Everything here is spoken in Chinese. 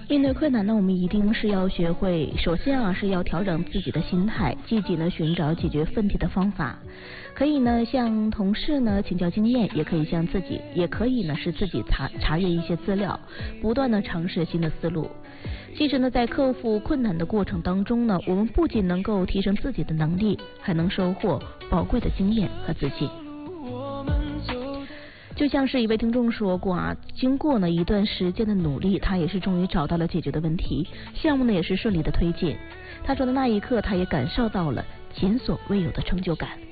面对困难呢，我们一定是要学会，首先是要调整自己的心态，积极呢寻找解决问题的方法。可以呢向同事呢请教经验，也可以是自己查阅一些资料，不断的尝试新的思路。其实呢，在克服困难的过程当中呢，我们不仅能够提升自己的能力，还能收获宝贵的经验和自信。就像是一位听众说过经过呢一段时间的努力，他也是终于找到了解决的问题，项目呢也是顺利的推进。他说的那一刻，他也感受到了前所未有的成就感。